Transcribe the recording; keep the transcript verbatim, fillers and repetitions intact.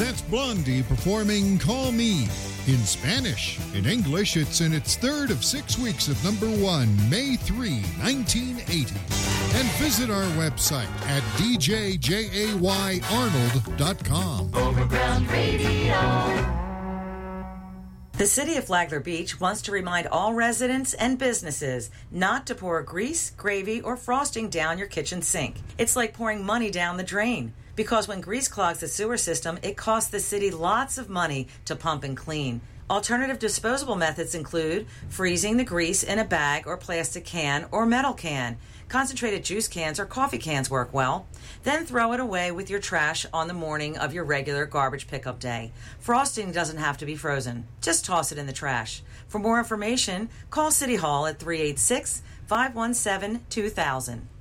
That's Blondie performing Call Me. In Spanish. In English, it's in its third of six weeks of number one, May third, nineteen eighty. And visit our website at d j jay arnold dot com. Overground Radio. The City of Flagler Beach wants to remind all residents and businesses not to pour grease, gravy, or frosting down your kitchen sink. It's like pouring money down the drain. Because when grease clogs the sewer system, it costs the city lots of money to pump and clean. Alternative disposable methods include freezing the grease in a bag or plastic can or metal can. Concentrated juice cans or coffee cans work well. Then throw it away with your trash on the morning of your regular garbage pickup day. Frosting doesn't have to be frozen. Just toss it in the trash. For more information, call City Hall at three eight six, five one seven, two thousand.